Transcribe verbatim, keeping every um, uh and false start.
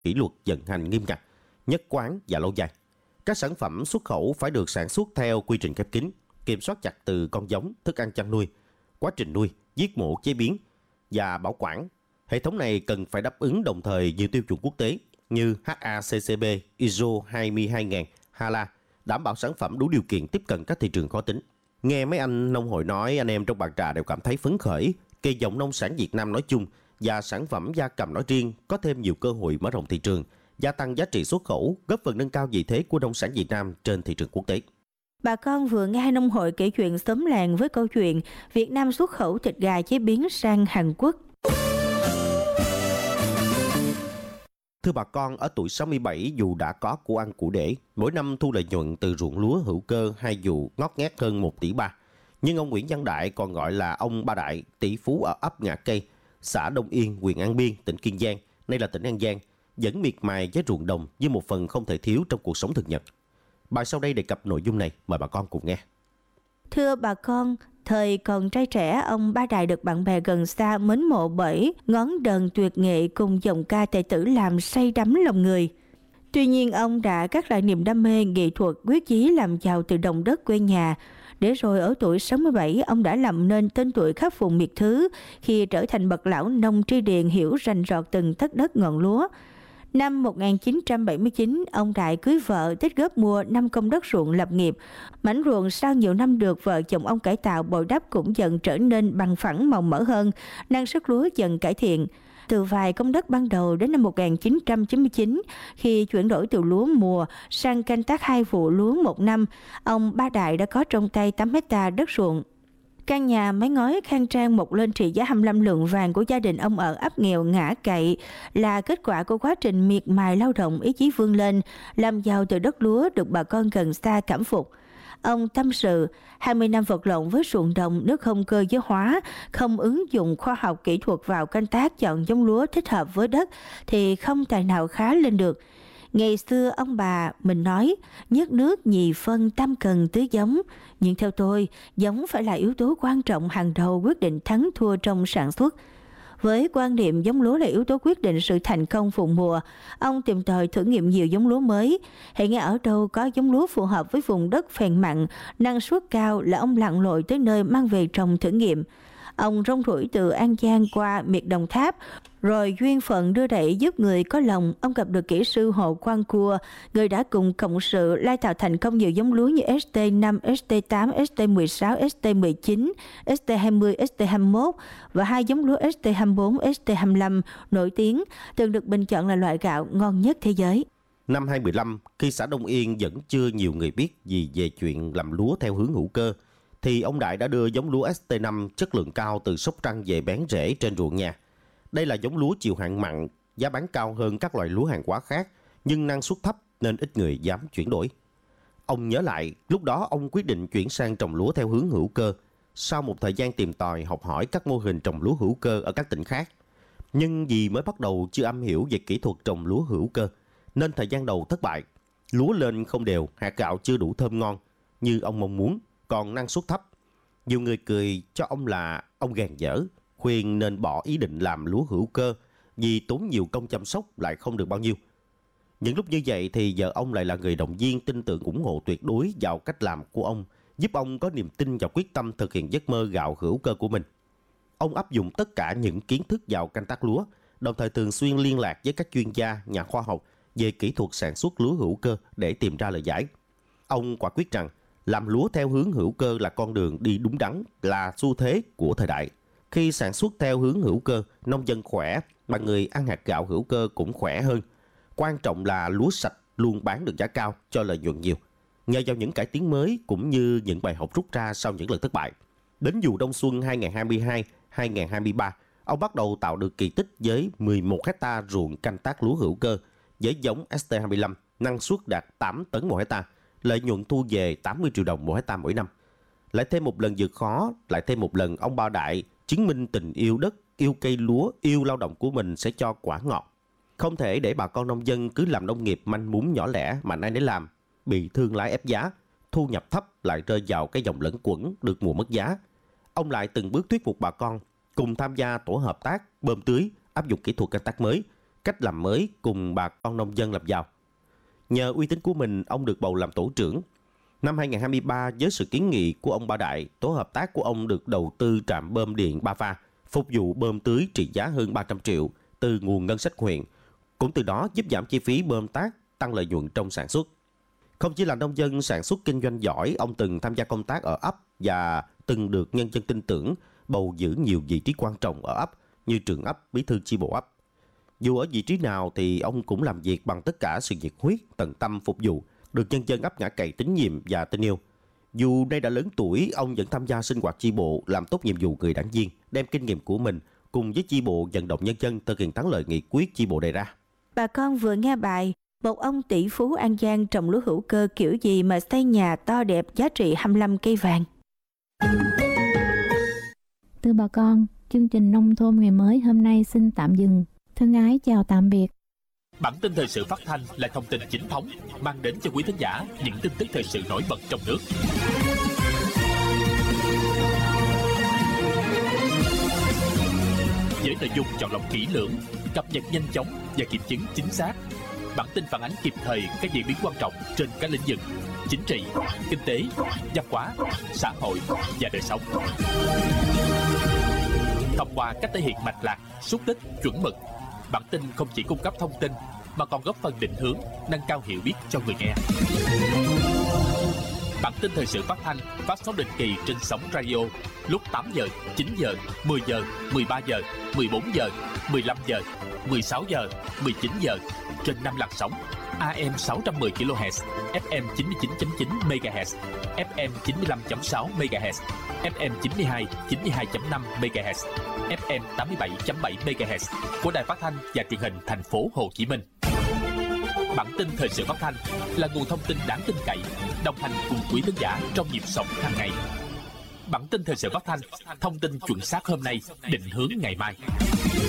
kỷ luật vận hành nghiêm ngặt, nhất quán và lâu dài. Các sản phẩm xuất khẩu phải được sản xuất theo quy trình khép kín, kiểm soát chặt từ con giống, thức ăn chăn nuôi, quá trình nuôi, giết mổ, chế biến và bảo quản. Hệ thống này cần phải đáp ứng đồng thời nhiều tiêu chuẩn quốc tế như hát a xê xê bê, i ét o hai mươi hai nghìn, hát a lờ a, đảm bảo sản phẩm đủ điều kiện tiếp cận các thị trường khó tính. Nghe mấy anh nông hội nói, anh em trong bàn trà đều cảm thấy phấn khởi. Kỳ vọng nông sản Việt Nam nói chung và sản phẩm gia cầm nói riêng có thêm nhiều cơ hội mở rộng thị trường, gia tăng giá trị xuất khẩu, góp phần nâng cao vị thế của nông sản Việt Nam trên thị trường quốc tế. Bà con vừa nghe hai nông hội kể chuyện xóm làng với câu chuyện Việt Nam xuất khẩu thịt gà chế biến sang Hàn Quốc. Thưa bà con, ở tuổi sáu mươi bảy dù đã có của ăn của để, mỗi năm thu lợi nhuận từ ruộng lúa hữu cơ hai vụ ngót nghét hơn một tỷ ba. Nhưng ông Nguyễn Văn Đại, còn gọi là ông Ba Đại, tỷ phú ở ấp Ngã Cây, xã Đông Yên, huyện An Biên, tỉnh Kiên Giang, nay là tỉnh An Giang, vẫn miệt mài với ruộng đồng như một phần không thể thiếu trong cuộc sống thường nhật. Bài sau đây đề cập nội dung này, mời bà con cùng nghe. Thưa bà con, thời còn trai trẻ, ông Ba Đại được bạn bè gần xa mến mộ bởi ngón đờn tuyệt nghệ cùng giọng ca tài tử làm say đắm lòng người. Tuy nhiên, ông đã gác lại niềm đam mê nghệ thuật, quyết chí làm giàu từ đồng đất quê nhà. Để rồi ở tuổi sáu mươi bảy, ông đã làm nên tên tuổi khắp vùng miệt thứ khi trở thành bậc lão nông tri điền hiểu rành rọt từng tấc đất ngọn lúa. Năm một nghìn chín trăm bảy mươi chín, ông Đại cưới vợ, tích góp mua năm công đất ruộng lập nghiệp. Mảnh ruộng sau nhiều năm được vợ chồng ông cải tạo bồi đắp cũng dần trở nên bằng phẳng màu mỡ hơn, năng suất lúa dần cải thiện. Từ vài công đất ban đầu đến năm một nghìn chín trăm chín mươi chín, khi chuyển đổi từ lúa mùa sang canh tác hai vụ lúa một năm, ông Ba Đại đã có trong tay tám héc ta đất ruộng. Căn nhà mái ngói khang trang mọc lên trị giá hai mươi lăm lượng vàng của gia đình ông ở ấp nghèo Ngã Cậy là kết quả của quá trình miệt mài lao động, ý chí vươn lên, làm giàu từ đất lúa được bà con gần xa cảm phục. Ông tâm sự, hai mươi năm vật lộn với ruộng đồng, nước không cơ giới hóa, không ứng dụng khoa học kỹ thuật vào canh tác chọn giống lúa thích hợp với đất thì không tài nào khá lên được. Ngày xưa ông bà mình nói, nhất nước nhì phân tam cần tưới giống. Nhưng theo tôi, giống phải là yếu tố quan trọng hàng đầu quyết định thắng thua trong sản xuất. Với quan niệm giống lúa là yếu tố quyết định sự thành công vụ mùa, ông tìm tòi thử nghiệm nhiều giống lúa mới. Hãy nghe ở đâu có giống lúa phù hợp với vùng đất phèn mặn, năng suất cao là ông lặn lội tới nơi mang về trồng thử nghiệm. Ông rong ruổi từ An Giang qua miệt Đồng Tháp, rồi duyên phận đưa đẩy giúp người có lòng, ông gặp được kỹ sư Hồ Quang Cua, người đã cùng cộng sự lai tạo thành công nhiều giống lúa như ét tê năm, ét tê tám, ét tê mười sáu, ét tê mười chín, ét tê hai mươi, ét tê hai mươi mốt và hai giống lúa ét tê hai mươi bốn, ét tê hai mươi lăm nổi tiếng, từng được bình chọn là loại gạo ngon nhất thế giới. Năm hai nghìn không trăm mười lăm, khi xã Đông Yên vẫn chưa nhiều người biết gì về chuyện làm lúa theo hướng hữu cơ, thì ông Đại đã đưa giống lúa ét tê năm chất lượng cao từ Sóc Trăng về bén rễ trên ruộng nhà. Đây là giống lúa chịu hạn mặn, giá bán cao hơn các loại lúa hàng hóa khác, nhưng năng suất thấp nên ít người dám chuyển đổi. Ông nhớ lại, lúc đó ông quyết định chuyển sang trồng lúa theo hướng hữu cơ, sau một thời gian tìm tòi học hỏi các mô hình trồng lúa hữu cơ ở các tỉnh khác. Nhưng vì mới bắt đầu chưa am hiểu về kỹ thuật trồng lúa hữu cơ, nên thời gian đầu thất bại. Lúa lên không đều, hạt gạo chưa đủ thơm ngon như ông mong muốn, còn năng suất thấp. Nhiều người cười cho ông là ông gàn dở, khuyên nên bỏ ý định làm lúa hữu cơ vì tốn nhiều công chăm sóc lại không được bao nhiêu. Những lúc như vậy thì vợ ông lại là người động viên tin tưởng ủng hộ tuyệt đối vào cách làm của ông, giúp ông có niềm tin và quyết tâm thực hiện giấc mơ gạo hữu cơ của mình. Ông áp dụng tất cả những kiến thức vào canh tác lúa, đồng thời thường xuyên liên lạc với các chuyên gia, nhà khoa học về kỹ thuật sản xuất lúa hữu cơ để tìm ra lời giải. Ông quả quyết rằng làm lúa theo hướng hữu cơ là con đường đi đúng đắn, là xu thế của thời đại. Khi sản xuất theo hướng hữu cơ, nông dân khỏe, mà người ăn hạt gạo hữu cơ cũng khỏe hơn. Quan trọng là lúa sạch luôn bán được giá cao cho lợi nhuận nhiều. Nhờ vào những cải tiến mới cũng như những bài học rút ra sau những lần thất bại, đến vụ đông xuân hai nghìn không trăm hai mươi hai hai nghìn không trăm hai mươi ba, ông bắt đầu tạo được kỳ tích với mười một héc ta ruộng canh tác lúa hữu cơ với giống ét tê hai mươi lăm, năng suất đạt tám tấn một héc ta, lợi nhuận thu về tám mươi triệu đồng một héc ta mỗi năm. Lại thêm một lần vượt khó, lại thêm một lần ông Ba Đại chứng minh tình yêu đất, yêu cây lúa, yêu lao động của mình sẽ cho quả ngọt. Không thể để bà con nông dân cứ làm nông nghiệp manh mún nhỏ lẻ mà nay để làm, bị thương lái ép giá, thu nhập thấp lại rơi vào cái dòng lẫn quẩn được mùa mất giá. Ông lại từng bước thuyết phục bà con cùng tham gia tổ hợp tác, bơm tưới, áp dụng kỹ thuật canh tác mới, cách làm mới cùng bà con nông dân làm giàu. Nhờ uy tín của mình, ông được bầu làm tổ trưởng. Năm hai nghìn không trăm hai mươi ba, với sự kiến nghị của ông Ba Đại, tổ hợp tác của ông được đầu tư trạm bơm điện Ba Pha, phục vụ bơm tưới trị giá hơn ba trăm triệu từ nguồn ngân sách huyện, cũng từ đó giúp giảm chi phí bơm tác, tăng lợi nhuận trong sản xuất. Không chỉ là nông dân sản xuất kinh doanh giỏi, ông từng tham gia công tác ở ấp và từng được nhân dân tin tưởng bầu giữ nhiều vị trí quan trọng ở ấp như trưởng ấp, bí thư chi bộ ấp. Dù ở vị trí nào thì ông cũng làm việc bằng tất cả sự nhiệt huyết, tận tâm phục vụ, được nhân dân ấp ngã cày tín nhiệm và tin yêu. Dù nay đã lớn tuổi, ông vẫn tham gia sinh hoạt chi bộ, làm tốt nhiệm vụ người đảng viên, đem kinh nghiệm của mình cùng với chi bộ vận động nhân dân thực hiện thắng lợi nghị quyết chi bộ đề ra. Bà con vừa nghe bài một ông tỷ phú An Giang trồng lúa hữu cơ kiểu gì mà xây nhà to đẹp giá trị hai mươi lăm cây vàng. Thưa bà con, chương trình Nông thôn ngày mới hôm nay xin tạm dừng. Thân ái chào tạm biệt. Bản tin thời sự phát thanh là thông tin chính thống, mang đến cho quý thính giả những tin tức thời sự nổi bật trong nước. Với nội dung chọn lọc kỹ lưỡng, cập nhật nhanh chóng và kiểm chứng chính xác. Bản tin phản ánh kịp thời các diễn biến quan trọng trên các lĩnh vực chính trị, kinh tế, văn hóa, xã hội và đời sống. Thông qua cách thể hiện mạch lạc, xúc tích, chuẩn mực, bản tin không chỉ cung cấp thông tin mà còn góp phần định hướng, nâng cao hiểu biết cho người nghe. Bản tin thời sự phát thanh phát sóng định kỳ trên sóng radio lúc tám giờ, chín giờ, mười giờ, mười ba giờ, mười bốn giờ, mười lăm giờ, mười sáu giờ, mười chín giờ trên năm làn sóng a em sáu trăm mười ki lô héc, ép em chín mươi chín chấm chín mê ga héc, ép em chín mươi lăm chấm sáu mê ga héc, ép em chín mươi hai, chín mươi hai chấm năm mê ga héc, ép em tám mươi bảy chấm bảy mê ga héc của Đài Phát thanh và Truyền hình Thành phố Hồ Chí Minh. Bản tin thời sự phát thanh là nguồn thông tin đáng tin cậy, đồng hành cùng quý khán giả trong nhịp sống hàng ngày. Bản tin thời sự phát thanh, thông tin chuẩn xác hôm nay, định hướng ngày mai.